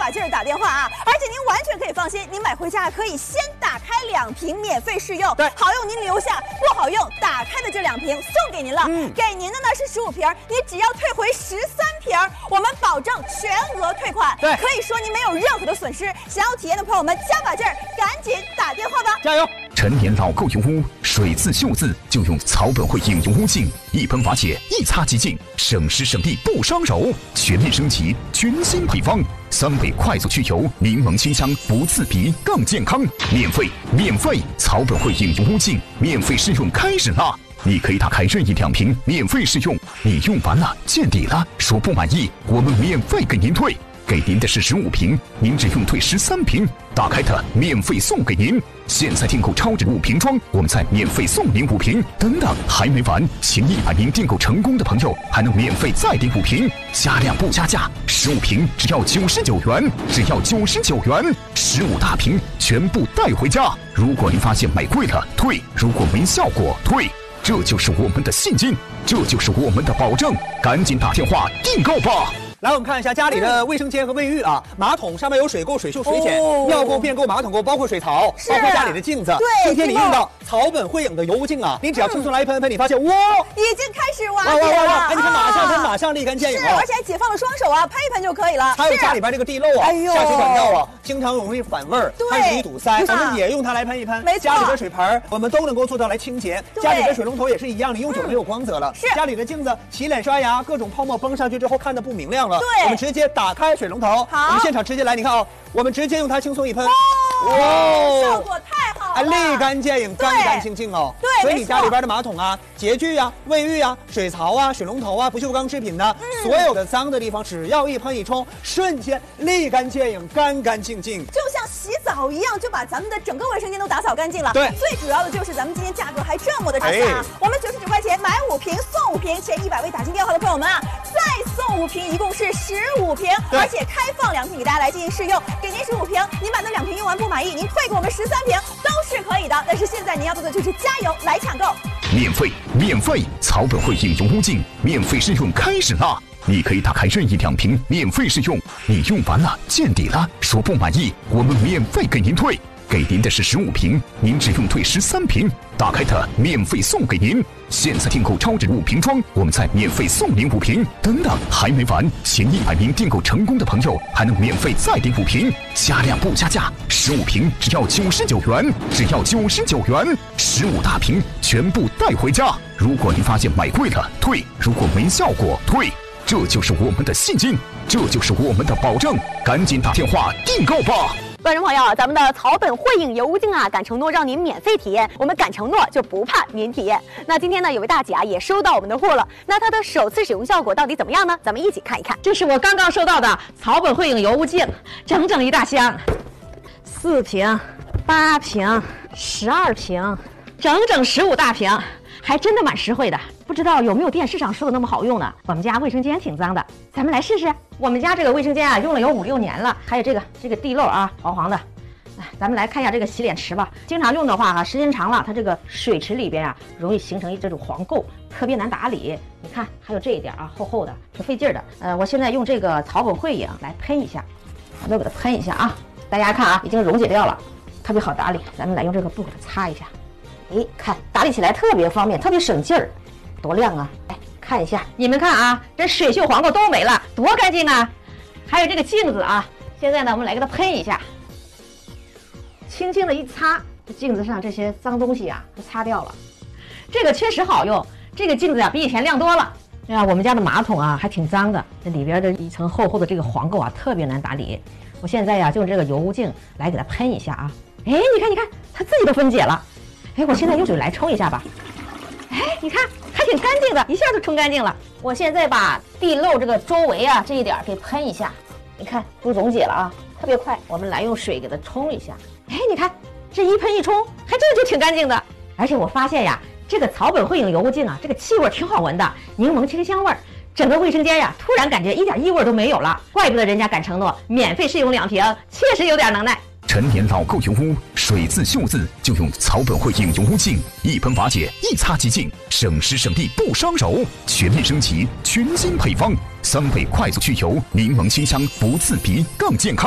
把劲儿打电话啊！而且您完全可以放心，您买回家可以先打开2瓶免费试用， 对， 好用您留下，不好用打开的这2瓶送给您了。给您的呢是15瓶，你只要退回13瓶，我们保证全额退款。 对， 可以说您没有任何的损失。想要体验的朋友们，加把劲儿，赶紧打电话吧！ 加油！ 陈年老垢油污，水渍锈渍就用草本汇影油污净，一喷发解，一擦即净，省时省力不伤手，全面升级，全新配方，3倍快速去油，柠檬清香不刺鼻，更健康，免费！草本汇影油污净免费试用开始啦！你可以打开任意2瓶免费试用，你用完了见底了，说不满意，我们免费给您退。给您的是15瓶，您只用退13瓶，打开它免费送给您。现在订购超值5瓶装，我们再免费送您5瓶。等等，还没完，前100名订购成功的朋友还能免费再订5瓶，加量不加价，15瓶只要99元，只要99元，15大瓶全部带回家。如果您发现买贵了退，如果没效果退，这就是我们的信心，这就是我们的保证，赶紧打电话订购吧。 来，我们看一下家里的卫生间和卫浴啊，马桶上面有水垢、水锈、水碱，尿垢、便垢、马桶垢，包括水槽，包括家里的镜子。 对， 今天你用到草本汇影的油污净啊，你只要轻松来一喷，你发现哇， 已经开始瓦解了。 哎，你看马上喷，马上立竿见影了。 而且还解放了双手啊，喷一喷就可以了。 还有家里边这个地漏啊，下水管道啊，经常容易反味儿，还容易堵塞，我们也用它来喷一喷。 没错， 家里的水盆我们都能够做到来清洁，家里的水龙头也是一样，你用久了没有光泽了。 是， 家里的镜子洗脸刷牙，各种泡沫崩上去之后看得不明亮了。 对， 我们直接打开水龙头， 好， 我们现场直接来，你看啊，我们直接用它轻松一喷， 哇，效果太好了， 立竿见影，干干净净哦。 对， 所以你家里边的马桶啊、洁具啊、卫浴啊、水槽啊、水龙头啊、不锈钢制品的，所有的脏的地方，只要一喷一冲，瞬间立竿见影，干干净净， 就像洗澡一样，就把咱们的整个卫生间都打扫干净了。 对， 最主要的就是咱们今天价格还这么的差价，我们99块钱买5瓶送5瓶，前100位打进电话的朋友们啊，再送5瓶，一共是15瓶，而且开放2瓶给大家来进行试用，给您15瓶，您把那2瓶用完不满意，您退给我们13瓶都是可以的。但是现在您要做的就是加油来抢购， 免费，草本汇影油污净免费试用开始啦！你可以打开任意2瓶免费试用，你用完了见底了，说不满意，我们免费给您退。给您的是15瓶，您只用退13瓶，打开它免费送给您。现在订购超值5瓶装，我们再免费送您5瓶。等等，还没完，前100名订购成功的朋友还能免费再订5瓶，加量不加价，15瓶只要99元，只要99元，15大瓶全部带回家。如果您发现买贵了退，如果没效果退，这就是我们的信心，这就是我们的保证，赶紧打电话订购吧。 观众朋友，咱们的草本汇影油污净啊，敢承诺让您免费体验，我们敢承诺就不怕您体验。那今天呢，有位大姐啊也收到我们的货了，那她的首次使用效果到底怎么样呢？咱们一起看一看。 这是我刚刚收到的草本汇影油污净，整整一大箱，4瓶、8瓶、12瓶，整整15大瓶，还真的蛮实惠的。不知道有没有电视上说的那么好用呢？我们家卫生间挺脏的，咱们来试试。我们家这个卫生间啊，用了有5、6年了，还有这个地漏啊，黄黄的。来，咱们来看一下这个洗脸池吧。经常用的话时间长了，它这个水池里边啊，容易形成这种黄垢，特别难打理。你看，还有这一点啊，厚厚的，挺费劲的。我现在用这个草本汇影来喷一下，咱们给它喷一下啊。大家看啊，已经溶解掉了，特别好打理。咱们来用这个布给它擦一下。哎，看打理起来特别方便，特别省劲儿。多亮啊！哎，看一下，你们看啊，这水锈黄垢都没了，多干净啊！还有这个镜子啊，现在呢，我们来给它喷一下，轻轻的一擦，这镜子上这些脏东西啊都擦掉了。这个确实好用，这个镜子啊比以前亮多了。哎呀，我们家的马桶啊还挺脏的，这里边的一层厚厚的这个黄垢啊特别难打理。我现在呀就用这个油污净来给它喷一下啊。哎，你看，它自己都分解了。哎，我现在用水来冲一下吧。哎，你看还挺干净的，一下就冲干净了。我现在把地漏这个周围啊这一点给喷一下，你看都溶解了啊，特别快。我们来用水给它冲一下。哎，你看这一喷一冲，还真的就挺干净的。而且我发现呀，这个草本汇影油污净啊，这个气味挺好闻的，柠檬清香味儿。整个卫生间呀，突然感觉一点异味都没有了，怪不得人家敢承诺免费试用2瓶，确实有点能耐。 陈年老垢油污，水渍锈渍就用草本汇影油污净，一喷瓦解，一擦即净，省时省力不伤手，全面升级，全新配方，3倍快速去油，柠檬清香不刺鼻，更健康。